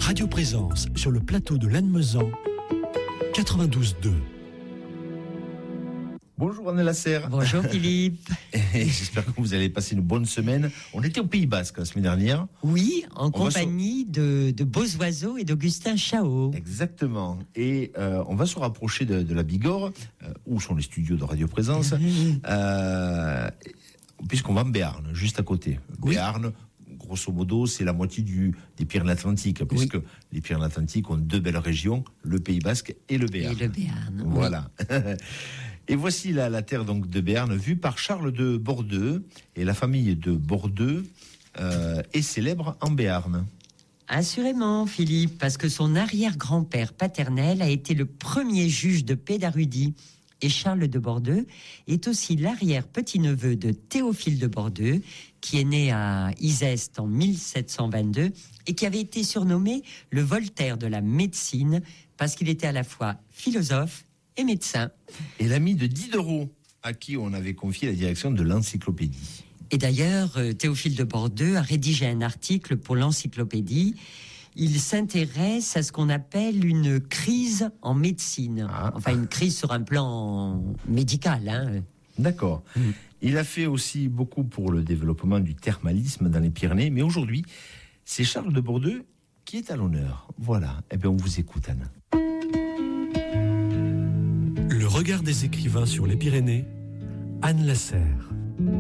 Radio Présence sur le plateau de Lannemezan, 92.2. Bonjour Anne Lasserre. Bonjour Philippe. J'espère que vous allez passer une bonne semaine. On était au Pays Basque la semaine dernière. Oui, en compagnie de Beaux Oiseaux et d'Augustin Chao. Exactement. Et on va se rapprocher de la Bigorre, où sont les studios de Radio Présence, puisqu'on va en Béarn, juste à côté. Oui. Béarn, grosso modo, c'est la moitié des Pyrénées-Atlantiques, puisque les Pyrénées-Atlantiques ont deux belles régions, le Pays Basque et le Béarn. Et le Béarn. Voilà. Et voici la terre donc de Béarn, vue par Charles de Bordeu. Et la famille de Bordeu est célèbre en Béarn. Assurément, Philippe, parce que son arrière-grand-père paternel a été le premier juge de paix d'Arudie. Et Charles de Bordeu est aussi l'arrière-petit-neveu de Théophile de Bordeu, qui est né à Izeste en 1722 et qui avait été surnommé le Voltaire de la médecine parce qu'il était à la fois philosophe et médecin. Et l'ami de Diderot, à qui on avait confié la direction de l'encyclopédie. Et d'ailleurs, Théophile de Bordeu a rédigé un article pour l'encyclopédie. Il s'intéresse à ce qu'on appelle une crise en médecine. Enfin, une crise sur un plan médical. D'accord. Il a fait aussi beaucoup pour le développement du thermalisme dans les Pyrénées. Mais aujourd'hui, c'est Charles de Bordeu qui est à l'honneur. Voilà. Eh bien, on vous écoute, Anne. Le regard des écrivains sur les Pyrénées, Anne Lasserre.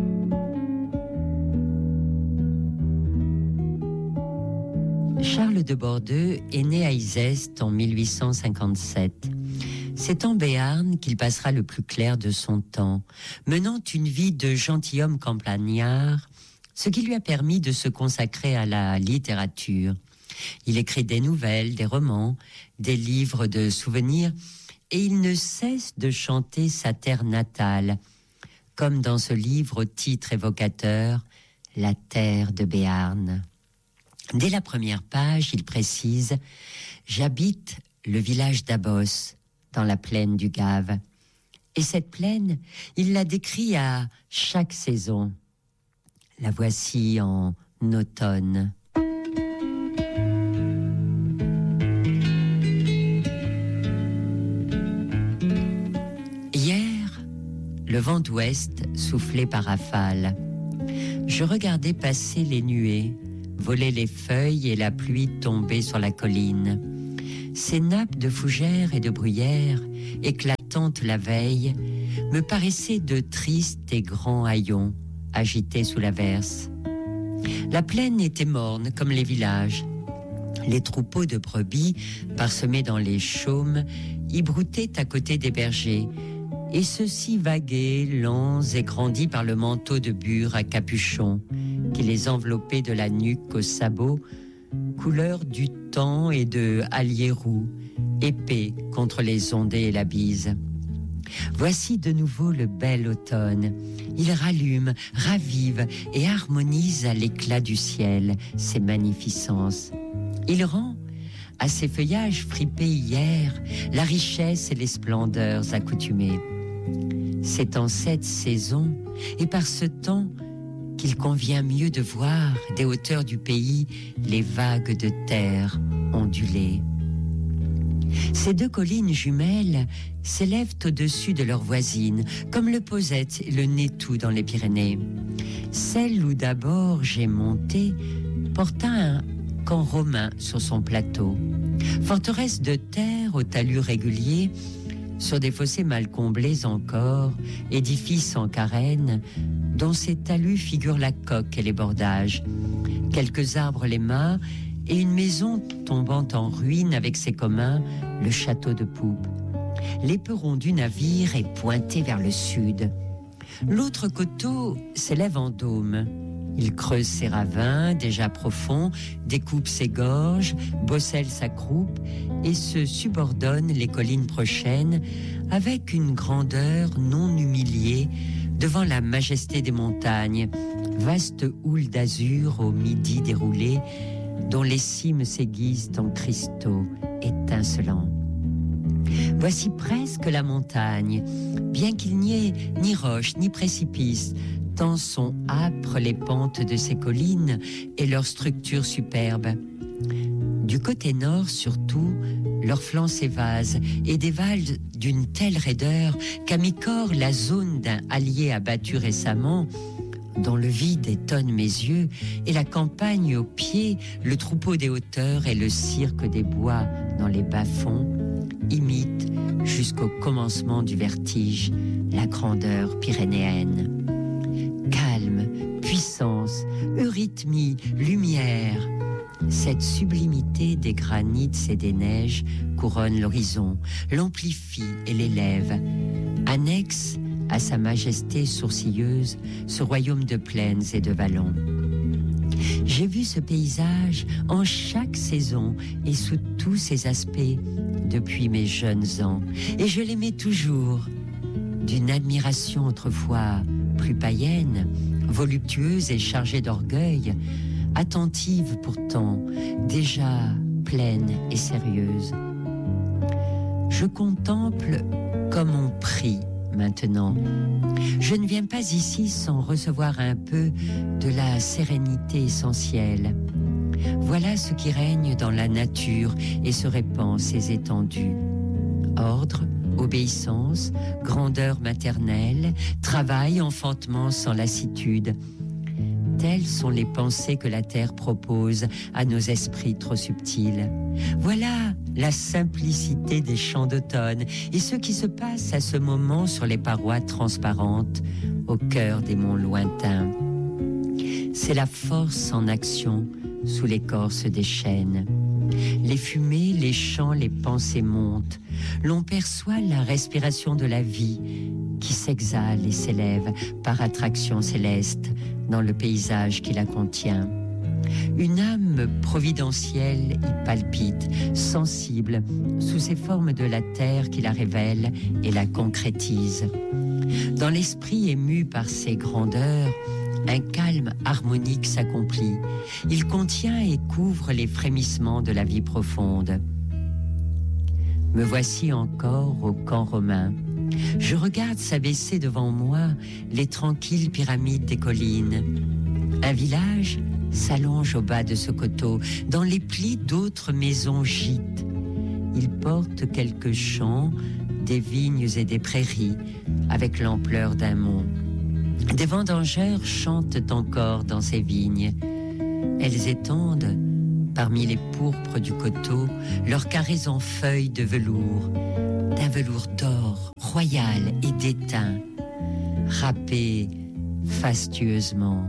Charles de Bordeu est né à Izeste en 1857. C'est en Béarn qu'il passera le plus clair de son temps, menant une vie de gentilhomme campagnard, ce qui lui a permis de se consacrer à la littérature. Il écrit des nouvelles, des romans, des livres de souvenirs, et il ne cesse de chanter sa terre natale, comme dans ce livre au titre évocateur, « La terre de Béarn ». Dès la première page, il précise « J'habite le village d'Abos, dans la plaine du Gave. » Et cette plaine, il la décrit à chaque saison. La voici en automne. Hier, le vent d'ouest soufflait par rafales. Je regardais passer les nuées, voler les feuilles et la pluie tomber sur la colline. Ces nappes de fougères et de bruyères, éclatantes la veille, me paraissaient de tristes et grands haillons, agités sous l'averse. La plaine était morne comme les villages. Les troupeaux de brebis, parsemés dans les chaumes, y broutaient à côté des bergers, et ceux-ci vaguaient, lents et grandis par le manteau de bure à capuchon, qui les enveloppait de la nuque aux sabots, couleur du temps et de hallier roux, épais contre les ondées et la bise. Voici de nouveau le bel automne. Il rallume, ravive et harmonise à l'éclat du ciel ses magnificences. Il rend à ces feuillages fripés hier la richesse et les splendeurs accoutumées. C'est en cette saison et par ce temps qu'il convient mieux de voir des hauteurs du pays les vagues de terre ondulées. Ces deux collines jumelles s'élèvent au-dessus de leurs voisines, comme le Posette et le Nétou dans les Pyrénées. Celle où d'abord j'ai monté porta un camp romain sur son plateau. Forteresse de terre au talus régulier, sur des fossés mal comblés encore, édifice en carène, dont ces talus figurent la coque et les bordages, quelques arbres les mâts, et une maison tombant en ruine avec ses communs, le château de Poupe. L'éperon du navire est pointé vers le sud. L'autre coteau s'élève en dôme. Il creuse ses ravins, déjà profonds, découpe ses gorges, bosselle sa croupe et se subordonne les collines prochaines avec une grandeur non humiliée devant la majesté des montagnes, vaste houle d'azur au midi déroulé, dont les cimes s'aiguisent en cristaux étincelants. Voici presque la montagne, bien qu'il n'y ait ni roche ni précipice, tant sont âpres les pentes de ces collines et leur structure superbe. Du côté nord, surtout, leurs flancs s'évasent et dévalent d'une telle raideur qu'à mi-corps, la zone d'un allié abattu récemment, dont le vide étonne mes yeux, et la campagne au pied, le troupeau des hauteurs et le cirque des bois dans les bas-fonds, imitent jusqu'au commencement du vertige la grandeur pyrénéenne. Calme, puissance, eurythmie, lumière, cette sublimité des granits et des neiges couronne l'horizon, l'amplifie et l'élève, annexe à sa majesté sourcilleuse ce royaume de plaines et de vallons. J'ai vu ce paysage en chaque saison et sous tous ses aspects depuis mes jeunes ans, et je l'aimais toujours, d'une admiration autrefois plus païenne, voluptueuse et chargée d'orgueil, attentive pourtant, déjà pleine et sérieuse. Je contemple comme on prie maintenant. Je ne viens pas ici sans recevoir un peu de la sérénité essentielle. Voilà ce qui règne dans la nature et se répand ses étendues. Ordre, obéissance, grandeur maternelle, travail, enfantement sans lassitude. Telles sont les pensées que la terre propose à nos esprits trop subtils. Voilà la simplicité des chants d'automne et ce qui se passe à ce moment sur les parois transparentes au cœur des monts lointains. C'est la force en action sous l'écorce des chênes. Les fumées, les chants, les pensées montent. L'on perçoit la respiration de la vie qui s'exhale et s'élève par attraction céleste dans le paysage qui la contient. Une âme providentielle y palpite, sensible, sous ces formes de la terre qui la révèle et la concrétise. Dans l'esprit ému par ces grandeurs, un calme harmonique s'accomplit. Il contient et couvre les frémissements de la vie profonde. Me voici encore au camp romain. Je regarde s'abaisser devant moi les tranquilles pyramides des collines. Un village s'allonge au bas de ce coteau, dans les plis d'autres maisons gîtes. Il porte quelques champs, des vignes et des prairies, avec l'ampleur d'un mont. Des vendangeurs chantent encore dans ces vignes. Elles étendent, parmi les pourpres du coteau, leurs carrés en feuilles de velours, d'un velours d'or, royal et d'étain, râpé fastueusement.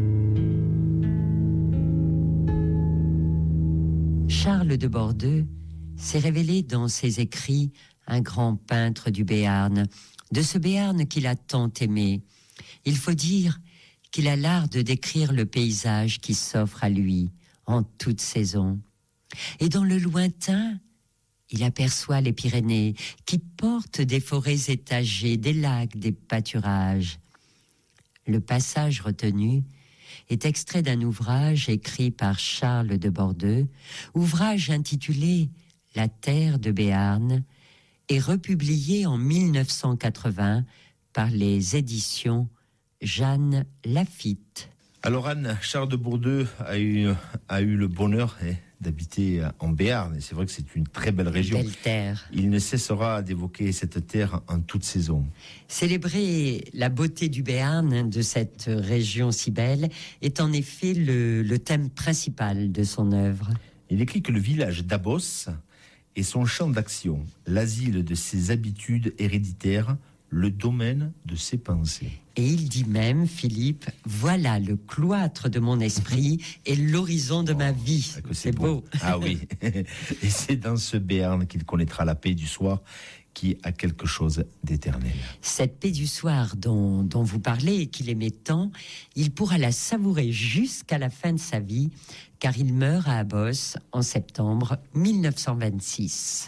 Charles de Bordeu s'est révélé dans ses écrits un grand peintre du Béarn, de ce Béarn qu'il a tant aimé. Il faut dire qu'il a l'art de décrire le paysage qui s'offre à lui en toute saison. Et dans le lointain, il aperçoit les Pyrénées qui portent des forêts étagées, des lacs, des pâturages. Le passage retenu est extrait d'un ouvrage écrit par Charles de Bordeu, ouvrage intitulé « La terre de Béarn » et republié en 1980 par les éditions Jeanne Lafitte. Alors Anne, Charles de Bordeu a eu le bonheur d'habiter en Béarn, et c'est vrai que c'est une très belle région. Belle terre. Il ne cessera d'évoquer cette terre en toute saison. Célébrer la beauté du Béarn, de cette région si belle, est en effet le thème principal de son œuvre. Il écrit que le village d'Abos est son champ d'action, l'asile de ses habitudes héréditaires, le domaine de ses pensées. Et il dit même, Philippe, voilà le cloître de mon esprit et l'horizon de ma vie. C'est beau. Ah oui. Et c'est dans ce Béarn qu'il connaîtra la paix du soir qui a quelque chose d'éternel. Cette paix du soir dont vous parlez et qu'il aimait tant, il pourra la savourer jusqu'à la fin de sa vie, car il meurt à Abos en septembre 1926.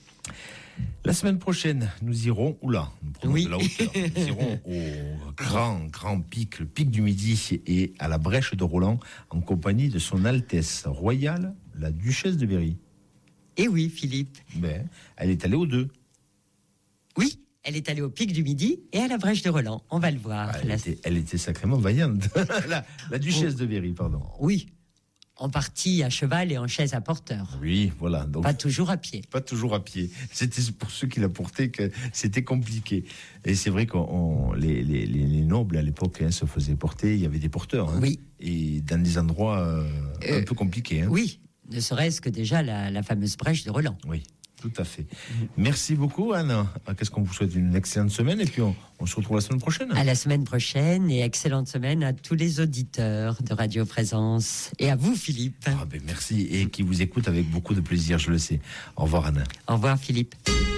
La semaine prochaine, nous irons, nous prenons de la hauteur, nous irons au grand pic, le pic du Midi et à la Brèche de Roland, en compagnie de son Altesse Royale, la Duchesse de Berry. Et oui, Philippe. Elle est allée aux deux. Oui, elle est allée au pic du Midi et à la Brèche de Roland. On va le voir. Elle était sacrément vaillante. la Duchesse de Berry, pardon. Oui. en partie à cheval et en chaise à porteur. Oui, voilà. Donc, pas toujours à pied. Pas toujours à pied. C'était pour ceux qui la portaient que c'était compliqué. Et c'est vrai que les nobles à l'époque se faisaient porter. Il y avait des porteurs. Oui. Et dans des endroits un peu compliqués. Oui, ne serait-ce que déjà la fameuse brèche de Roland. Oui. Tout à fait. Merci beaucoup, Anne. Qu'est-ce qu'on vous souhaite? Une excellente semaine et puis on se retrouve la semaine prochaine. À la semaine prochaine et excellente semaine à tous les auditeurs de Radio Présence et à vous, Philippe. Merci et qui vous écoute avec beaucoup de plaisir, je le sais. Au revoir, Anne. Au revoir, Philippe.